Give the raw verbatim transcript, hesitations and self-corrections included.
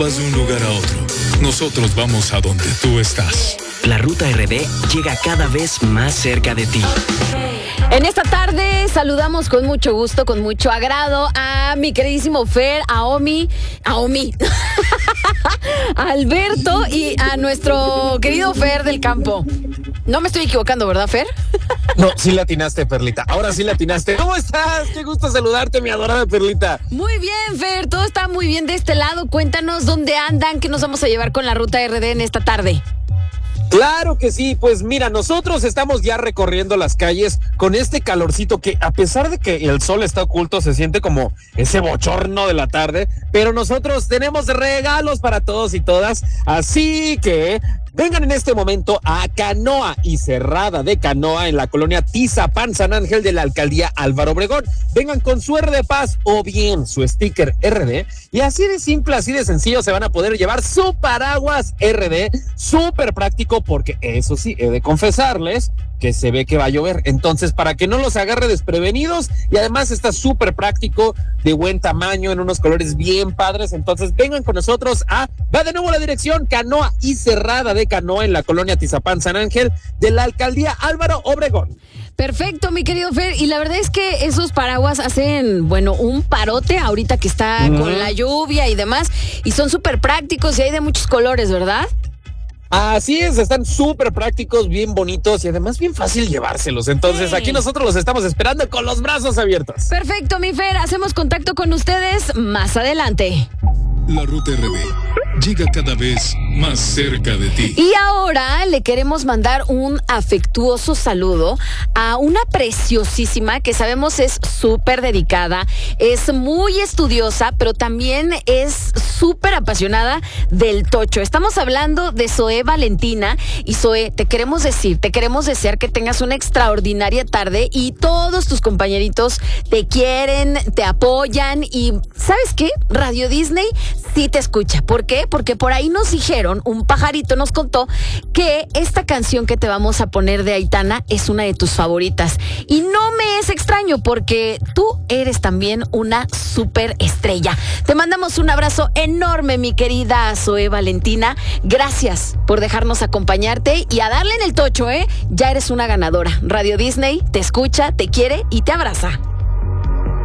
Vas de un lugar a otro. Nosotros vamos a donde tú estás. La Ruta R D llega cada vez más cerca de ti. En esta tarde saludamos con mucho gusto, con mucho agrado a mi queridísimo Fer, a Omi, a Omi, a Alberto y a nuestro querido Fer del campo. No me estoy equivocando, ¿verdad, Fer? No, sí la atinaste, Perlita. Ahora sí la atinaste. ¿Cómo estás? Qué gusto saludarte, mi adorada Perlita. Muy bien, Fer. Todo está muy bien de este lado. Cuéntanos dónde andan, qué nos vamos a llevar con la Ruta R D en esta tarde. Claro que sí, pues mira, nosotros estamos ya recorriendo las calles con este calorcito que a pesar de que el sol está oculto se siente como ese bochorno de la tarde, pero nosotros tenemos regalos para todos y todas, así que vengan en este momento a Canoa y Cerrada de Canoa en la colonia Tizapán, San Ángel de la alcaldía Álvaro Obregón. Vengan con su R D Paz o bien su sticker R D y así de simple, así de sencillo se van a poder llevar su paraguas R D, súper práctico porque eso sí, he de confesarles que se ve que va a llover, entonces para que no los agarre desprevenidos y además está súper práctico, de buen tamaño, en unos colores bien padres, entonces vengan con nosotros a, va de nuevo la dirección, Canoa y Cerrada de Canoa en la colonia Tizapán, San Ángel de la alcaldía Álvaro Obregón. Perfecto, mi querido Fer, y la verdad es que esos paraguas hacen, bueno, un parote ahorita que está uh-huh. con la lluvia y demás, y son súper prácticos y hay de muchos colores, ¿verdad? Así es, están súper prácticos, bien bonitos y además bien fácil llevárselos. Entonces, sí. Aquí nosotros los estamos esperando con los brazos abiertos. Perfecto, mi Fer, hacemos contacto con ustedes más adelante. La Ruta R D llega cada vez más cerca de ti. Y ahora le queremos mandar un afectuoso saludo a una preciosísima que sabemos es súper dedicada, es muy estudiosa, pero también es súper apasionada del tocho. Estamos hablando de Zoe Valentina. Y Zoe, te queremos decir, te queremos desear que tengas una extraordinaria tarde y todos tus compañeritos te quieren, te apoyan y ¿sabes qué? Radio Disney sí te escucha. ¿Por qué? Porque por ahí nos dijeron, un pajarito nos contó que esta canción que te vamos a poner de Aitana es una de tus favoritas. Y no me es extraño porque tú eres también una súper estrella. Te mandamos un abrazo enorme, mi querida Zoe Valentina. Gracias por dejarnos acompañarte y a darle en el tocho, ¿eh? Ya eres una ganadora. Radio Disney te escucha, te quiere y te abraza.